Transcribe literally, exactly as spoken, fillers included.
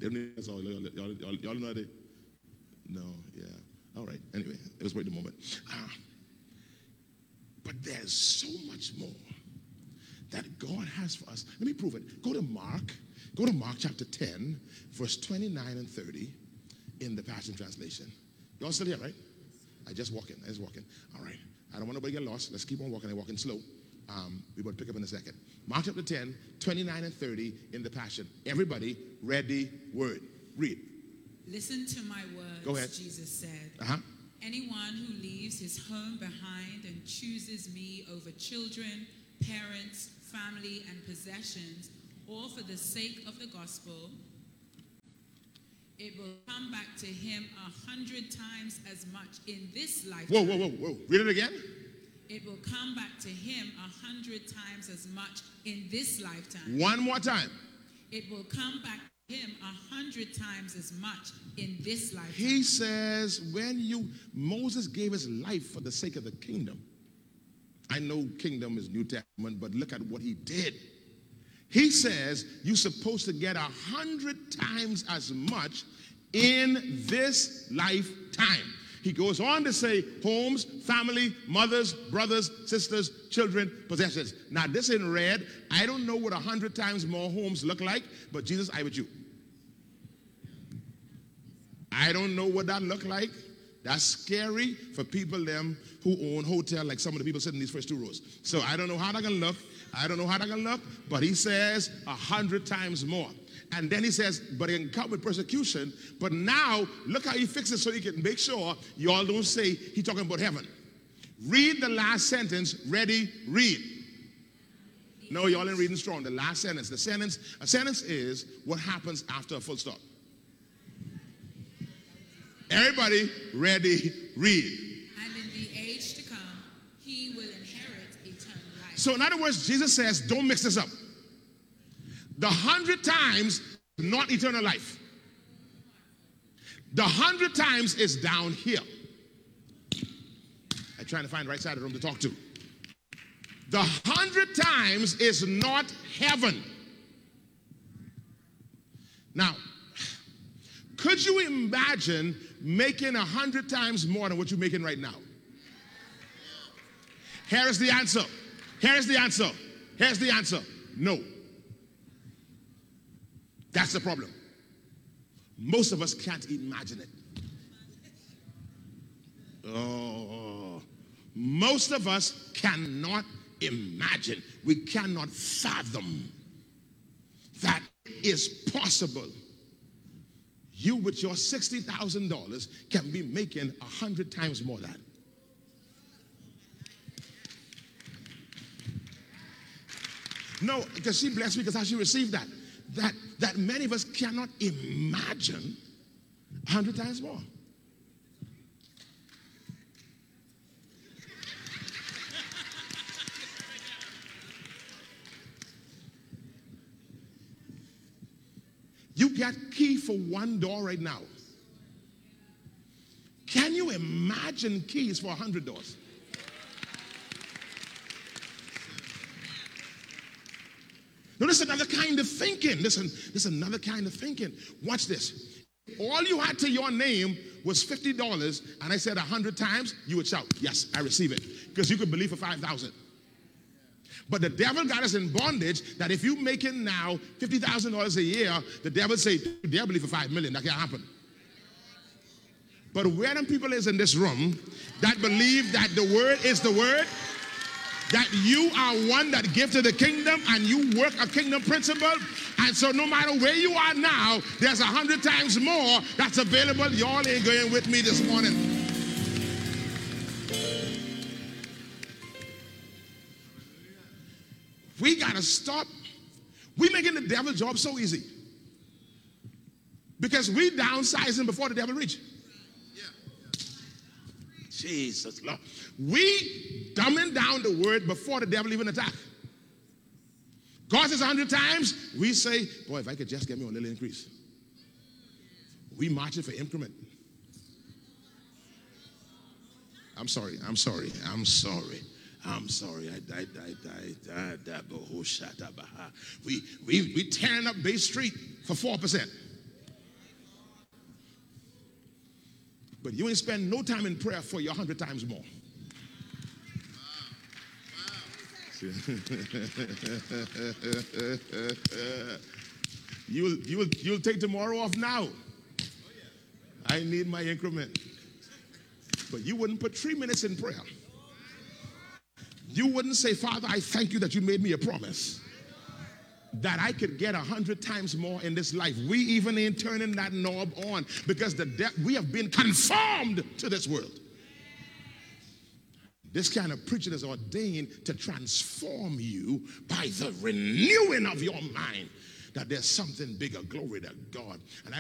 That's all. Y'all, y'all, y'all, y'all know that? No, yeah. All right. Anyway, let's wait a moment. Uh, but there's so much more that God has for us. Let me prove it. Go to Mark. Go to Mark chapter ten, verse twenty-nine and thirty in the Passion Translation. Y'all still here, right? I just walking. I just walking. All right. I don't want nobody to get lost. Let's keep on walking. I'm walking slow. Um, we will pick up in a second. Mark chapter ten, twenty-nine and thirty in the Passion. Everybody, ready, word. Read. Listen to my words, Go ahead. Jesus said. Uh-huh. Anyone who leaves his home behind and chooses me over children, parents, family, and possessions, all for the sake of the gospel, it will come back to him a hundred times as much in this lifetime. Whoa, whoa, whoa, whoa. Read it again. It will come back to him a hundred times as much in this lifetime. One more time. It will come back to him a hundred times as much in this lifetime. He says, when you, Moses gave his life for the sake of the kingdom. I know kingdom is New Testament, but look at what he did. He says, you're supposed to get a hundred times as much in this lifetime. He goes on to say homes, family, mothers, brothers, sisters, children, possessions. Now this in red, I don't know what a hundred times more homes look like, but Jesus, I with you. I don't know what that look like. That's scary for people them who own hotel, like some of the people sitting in these first two rows. So I don't know how they're gonna look. I don't know how they're gonna look, but he says a hundred times more. And then he says, but it can come with persecution. But now, look how he fixes it so he can make sure you all don't say he's talking about heaven. Read the last sentence. Ready, read. No, y'all ain't reading strong. The last sentence. The sentence, a sentence is what happens after a full stop. Everybody, ready, read. And in the age to come, he will inherit eternal life. So in other words, Jesus says, don't mix this up. The hundred times, not eternal life. The hundred times is down here. I'm trying to find the right side of the room to talk to. The hundred times is not heaven. Now, could you imagine making a hundred times more than what you're making right now? Here is the answer. Here is the answer. Here's the answer. No. That's the problem. Most of us can't imagine it. Oh, most of us cannot imagine. We cannot fathom that is possible. You with your sixty thousand dollars can be making a hundred times more than. No, because she blessed me because how she received that. That, that many of us cannot imagine a hundred times more. You got key for one door right now. Can you imagine keys for a hundred doors? No, this is another kind of thinking. Listen, this is another kind of thinking. Watch this. All you had to your name was fifty dollars, and I said a hundred times, you would shout, yes, I receive it. Because you could believe for five thousand. But the devil got us in bondage that if you making now fifty thousand dollars a year, the devil say, they'll believe for five million. That can't happen. But where them people is in this room that believe that the word is the word, that you are one that give to the kingdom and you work a kingdom principle, and so no matter where you are now, there's a hundred times more that's available. Y'all ain't going with me this morning. We gotta stop. We making the devil's job so easy because we downsizing before the devil reach. Jesus Lord. We dumbing down the word before the devil even attack. God says a hundred times, we say, boy, if I could just get me a little increase. We marching for increment. I'm sorry, I'm sorry, I'm sorry. I'm sorry. I died, died, died, died, died, We, we, we tearing up Bay Street for four percent. But you ain't spend no time in prayer for you a hundred times more. you'll, you'll, you'll take tomorrow off now. I need my increment. But you wouldn't put three minutes in prayer. You wouldn't say, Father, I thank you that you made me a promise that I could get a hundred times more in this life. We even ain't turning that knob on because the de- we have been conformed to this world. This kind of preaching is ordained to transform you by the renewing of your mind that there's something bigger. Glory to God. And I